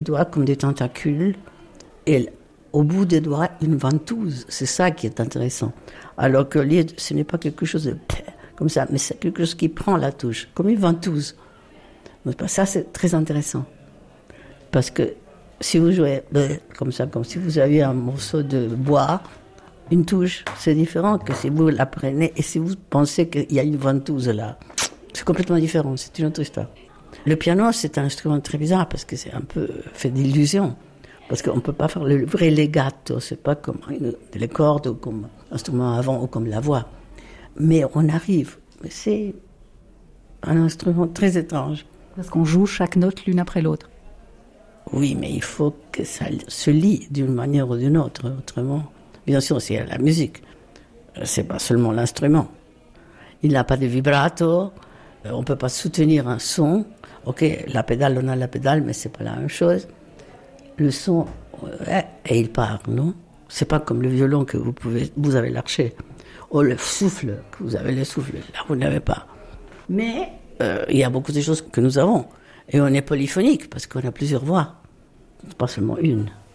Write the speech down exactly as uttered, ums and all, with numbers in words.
doigts comme des tentacules et au bout des doigts, une ventouse. C'est ça qui est intéressant. Alors que le lied, ce n'est pas quelque chose de comme ça, mais c'est quelque chose qui prend la touche, comme une ventouse. Donc, ça, c'est très intéressant. Parce que si vous jouez comme ça, comme si vous aviez un morceau de bois, une touche, c'est différent que si vous la prenez et si vous pensez qu'il y a une ventouse là. C'est complètement différent, c'est une autre histoire. Le piano, c'est un instrument très bizarre parce que c'est un peu fait d'illusions. Parce qu'on ne peut pas faire le vrai legato, c'est pas comme une, les cordes ou comme l'instrument avant ou comme la voix. Mais on arrive. C'est un instrument très étrange. Parce qu'on joue chaque note l'une après l'autre. Oui, mais il faut que ça se lie d'une manière ou d'une autre. Autrement, bien sûr, c'est la musique. C'est pas seulement l'instrument. Il n'a pas de vibrato. On ne peut pas soutenir un son. Ok, la pédale, on a la pédale, mais c'est pas la même chose. Le son, ouais, et il part, non? C'est pas comme le violon que vous pouvez, vous avez l'archet. Oh, le souffle, que vous avez le souffle, là vous n'avez pas. Mais euh, il y a beaucoup de choses que nous avons. Et on est polyphonique parce qu'on a plusieurs voix, pas seulement une.